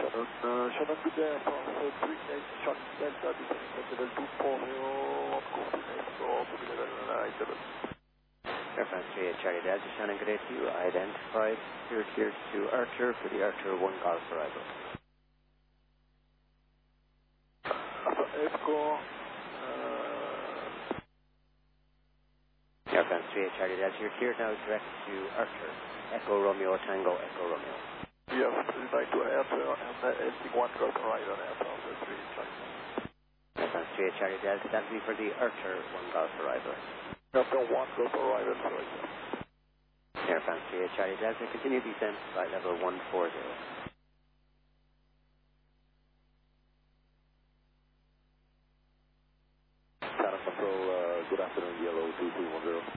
Shannon, good day, from 38 Charlie Delta, descending at level 240, on course to next floor to level 87. Air France 38 Charlie Delta, Shannon, good day to you. Identified your cleared to Archer for the Archer 1 Golf arrival. EFCO, Air France 38 Charlie Delta, you're cleared now direct to Archer. Echo Romeo Tango, Echo Romeo. yes, we'd like to Archer and ending 1 Golf arrival, Air France 38 Charlie. Air France 38 Charlie Delta, that'll be for the Archer 1 Golf arrival. After 1 Golf arrival, sorry. Air France 38 Charlie Delta, continue descent flight level 140. Channel Control, good afternoon, Yellow 2210.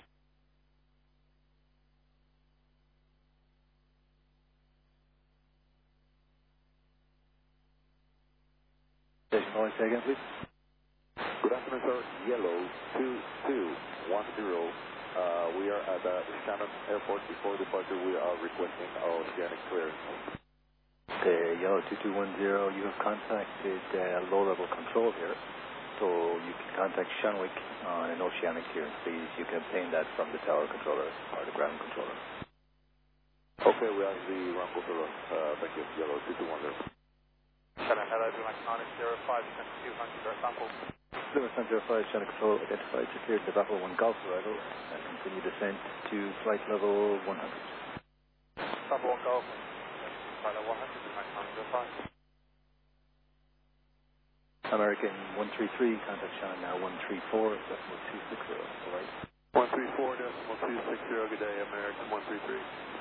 Station noise, say again, please. Good afternoon, sir. Yellow 2210. We are at Shannon Airport. Before departure, we are requesting oceanic clearance. Okay, Yellow 2210, you have contacted low-level control here, so you can contact Shanwick on an oceanic clearance, please. You can obtain that from the tower controller or the ground controller. Okay, we have the ground controller. Thank you. Yellow 2210. Shannon, hello, do my Sonic 05, 200, Earth Sample. Lima Sun 05, Shannon Control, identified to clear the Battle 1 Golf arrival and continue descent to flight level 100. Sample 1 Golf, flight level 100, do my Sonic 05. American 133, contact Shannon now 134, decimal 260, alright. 134, decimal 260, good day, American 133.